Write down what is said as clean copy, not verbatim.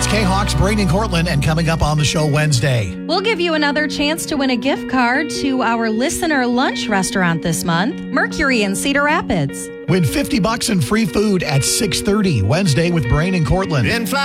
It's K-Hawks, Brain and Cortland, and coming up on the show Wednesday. We'll give you another chance to win a gift card to our listener lunch restaurant this month, Mercury in Cedar Rapids. Win $50 in free food at 6:30 Wednesday with Brain and Cortland.